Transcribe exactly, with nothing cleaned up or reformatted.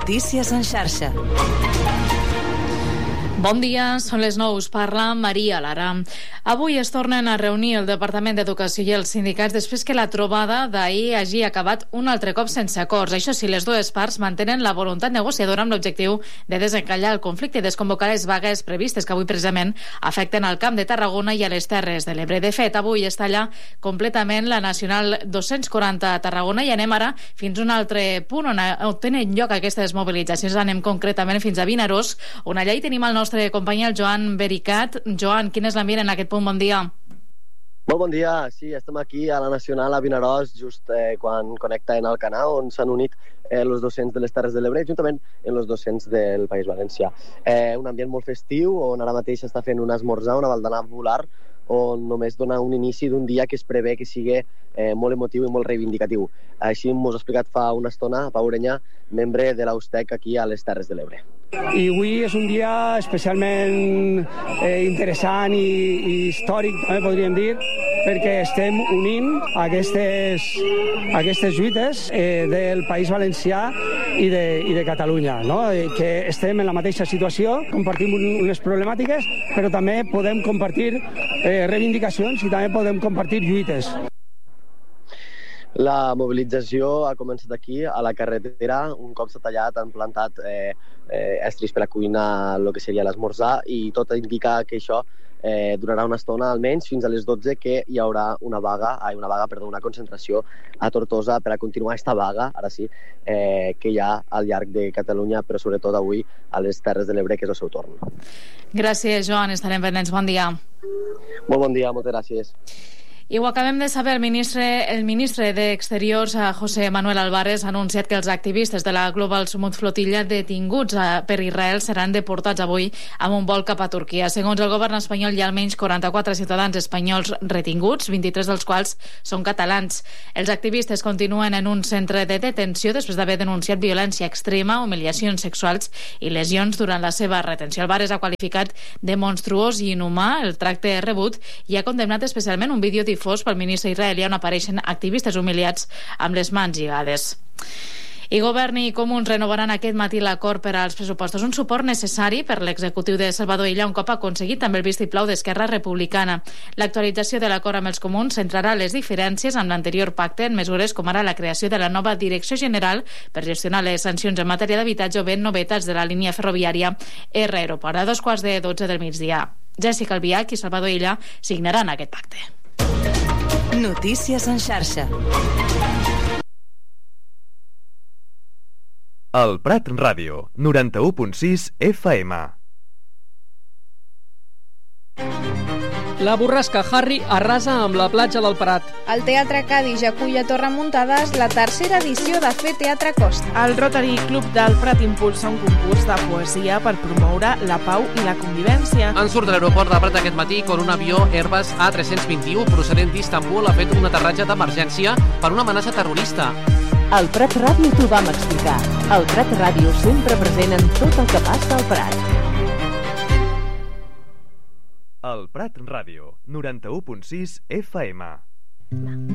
Notícies en xarxa. Bon dia, són les nou, us parla Maria Lara. Avui es tornen a reunir el Departament d'Educació i els sindicats després que la trobada d'ahir hagi acabat un altre cop sense acords. Això sí, les dues parts mantenen la voluntat negociadora amb l'objectiu de desencallar el conflicte i desconvocar les vagues previstes que avui precisament afecten al Camp de Tarragona i a les Terres de l'Ebre. De fet, avui està allà completament la Nacional dos-cents quaranta a Tarragona i anem ara fins a un altre punt on, on tenen lloc aquestes mobilitzacions. Anem concretament fins a Vinaròs, on allà hi tenim el nostre company, el Joan Bericat. Joan, quin és l'ambient en aquest punt? Bon dia. Molt bon dia. Sí, estem aquí a la Nacional a Vinaròs, just eh, quan connecta en el canal, on s'han unit eh, els docents de les Terres de l'Ebre, juntament amb els docents del País Valencià. Eh, un ambient molt festiu, on ara mateix s'està fent un esmorzar, una baldana popular, on només dona un inici d'un dia que es prevé que sigui eh, molt emotiu i molt reivindicatiu. Així m'ho ha explicat fa una estona Pau Ureña, membre de l'Austec aquí a les Terres de l'Ebre. I avui és un dia especialment eh, interessant i, i històric, també podríem dir, perquè estem unint aquestes, aquestes lluites eh, del País Valencià i de, i de Catalunya, no? Eh, que estem en la mateixa situació, compartim un, unes problemàtiques, però també podem compartir eh, reivindicacions i també podem compartir lluites. La mobilització ha començat aquí, a la carretera. Un cop s'ha tallat, han plantat eh, eh, estris per a cuinar el que seria l'esmorzar i tot indica que això eh, durarà una estona, almenys fins a les dotze, que hi haurà una vaga, ai, una vaga, perdó, una concentració a Tortosa per a continuar aquesta vaga, ara sí, eh, que hi ha al llarg de Catalunya, però sobretot avui a les Terres de l'Ebre, que és el seu torn. Gràcies, Joan. Estarem pendents. Bon dia. Molt bon dia, moltes gràcies. I ho acabem de saber, el ministre, el ministre d'Exteriors, José Manuel Álvarez, ha anunciat que els activistes de la Global Smooth Flotilla detinguts per Israel seran deportats avui amb un vol cap a Turquia. Segons el govern espanyol, hi ha almenys quaranta-quatre ciutadans espanyols retinguts, vint-i-tres dels quals són catalans. Els activistes continuen en un centre de detenció després d'haver denunciat violència extrema, humiliacions sexuals i lesions durant la seva retenció. Álvarez ha qualificat de monstruós i inhumà el tracte rebut i ha condemnat especialment un vídeo difós pel ministre israelià on apareixen activistes humiliats amb les mans lligades. I Govern i Comuns renovaran aquest matí l'acord per als pressupostos, un suport necessari per l'executiu de Salvador Illa un cop aconseguit també el vistiplau d'Esquerra Republicana. L'actualització de l'acord amb els comuns centrarà les diferències amb l'anterior pacte en mesures com ara la creació de la nova Direcció General per gestionar les sancions en matèria d'habitatge o bé novetats de la línia ferroviària R Aeroport. A dos quarts de dotze del migdia, Jessica Albiach i Salvador Illa signaran aquest pacte. Notícies en xarxa. El Prat Ràdio, noranta-u punt sis F M. La borrasca Harry arrasa amb la platja del Prat. El Teatre Cadis acull a Torremuntades la tercera edició de Fer Teatre Costa. El Rotary Club del Prat impulsa un concurs de poesia per promoure la pau i la convivència. En surt de l'aeroport de Prat aquest matí quan un avió Airbus A tres cents vint-i-u procedent d'Istanbul ha fet un aterratge d'emergència per una amenaça terrorista. Al Prat Ràdio t'ho vam explicar. El Prat Ràdio sempre present en tot el que passa al Prat. El Prat Ràdio, noranta-u punt sis F M.